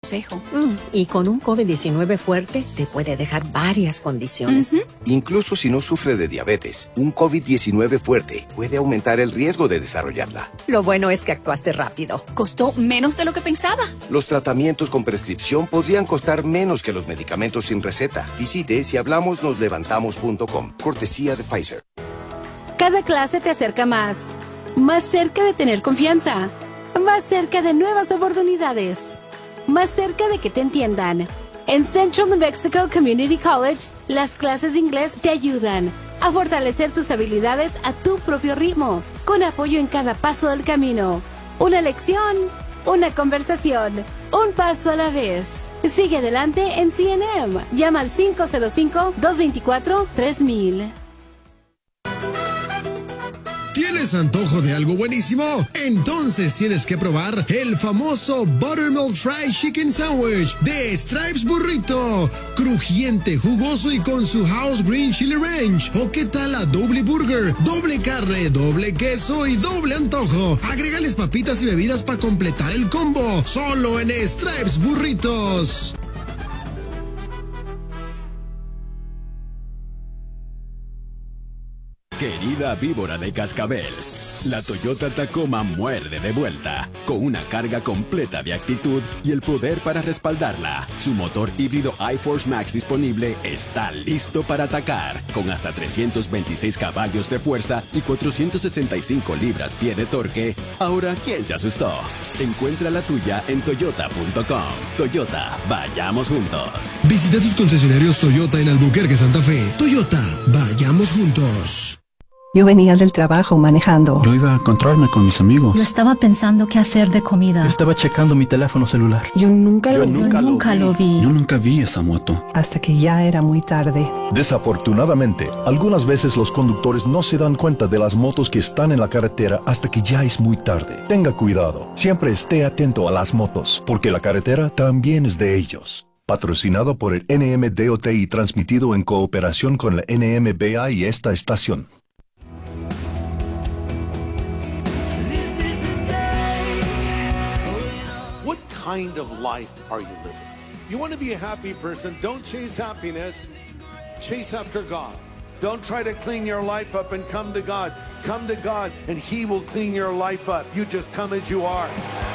consejo. Y con un COVID-19 fuerte, te puede dejar varias condiciones. Incluso si no sufre de diabetes, un COVID-19 fuerte puede aumentar el riesgo de desarrollarla. Lo bueno es que actuaste rápido. Costó menos de lo que pensaba. Los tratamientos con prescripción podrían costar menos que los medicamentos sin receta. Visite sihablamosnoslevantamos.com. Cortesía de Pfizer. Cada clase te acerca más cerca de tener confianza, más cerca de nuevas oportunidades, más cerca de que te entiendan. En Central New Mexico Community College, las clases de inglés te ayudan a fortalecer tus habilidades a tu propio ritmo, con apoyo en cada paso del camino. Una lección, una conversación, un paso a la vez. Sigue adelante en CNM. Llama al 505-224-3000. ¿Tienes antojo de algo buenísimo? Entonces tienes que probar el famoso Buttermilk Fried Chicken Sandwich de Stripes Burrito. Crujiente, jugoso y con su House Green Chili Ranch. ¿O qué tal la doble burger? Doble carne, doble queso y doble antojo. Agrégales papitas y bebidas para completar el combo. Solo en Stripes Burritos. Querida víbora de cascabel, la Toyota Tacoma muerde de vuelta, con una carga completa de actitud y el poder para respaldarla. Su motor híbrido iForce Max disponible está listo para atacar, con hasta 326 caballos de fuerza y 465 libras-pie de torque. Ahora, ¿quién se asustó? Encuentra la tuya en toyota.com. Toyota, vayamos juntos. Visita tus concesionarios Toyota en Albuquerque, Santa Fe. Toyota, vayamos juntos. Yo venía del trabajo manejando. Yo iba a encontrarme con mis amigos. Yo estaba pensando qué hacer de comida. Yo estaba checando mi teléfono celular. Yo nunca lo vi. Yo nunca vi esa moto. Hasta que ya era muy tarde. Desafortunadamente, algunas veces los conductores no se dan cuenta de las motos que están en la carretera hasta que ya es muy tarde. Tenga cuidado. Siempre esté atento a las motos, porque la carretera también es de ellos. Patrocinado por el NMDOT y transmitido en cooperación con la NMBA y esta estación. What kind of life are you living? You want to be a happy person, don't chase happiness, chase after God. Don't try to clean your life up and come to God. Come to God and He will clean your life up. You just come as you are.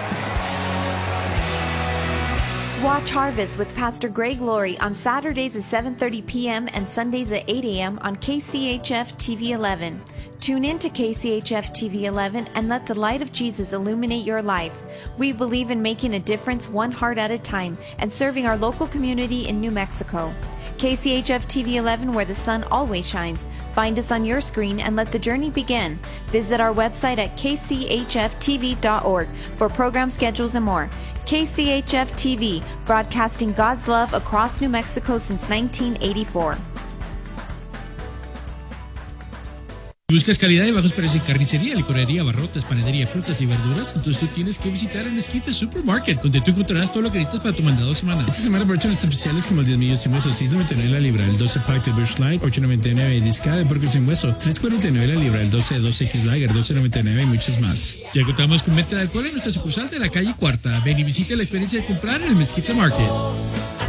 Watch Harvest with Pastor Greg Laurie on Saturdays at 7:30 p.m. and Sundays at 8 a.m. on KCHF TV 11. Tune in to KCHF TV 11 and let the light of Jesus illuminate your life. We believe in making a difference one heart at a time and serving our local community in New Mexico. KCHF TV 11, where the sun always shines. Find us on your screen and let the journey begin. Visit our website at kchftv.org for program schedules and more. KCHF TV, broadcasting God's love across New Mexico since 1984. ¿Buscas calidad y bajos precios en carnicería, licorería, abarrotes, panadería, frutas y verduras? Entonces tú tienes que visitar el Mezquite Supermarket, donde tú encontrarás todo lo que necesitas para tu mandado semanal. Esta semana aprovechan especiales como el 10 millos sin hueso, $6.99 la libra, el 12 pack de Busch Light, $8.99 discada de burger sin hueso, $3.49 la libra, el 12 2X Lager, $12.99 y muchos más. Ya contamos con venta de alcohol en nuestra sucursal de la calle Cuarta. Ven y visita la experiencia de comprar en el Mezquite Market.